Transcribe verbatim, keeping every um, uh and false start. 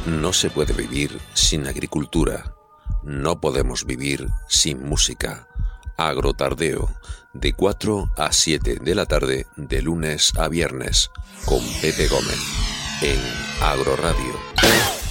No se puede vivir sin agricultura. No podemos vivir sin música. Agrotardeo, de cuatro a siete de la tarde, de lunes a viernes, con Pepe Gómez, en Agroradio.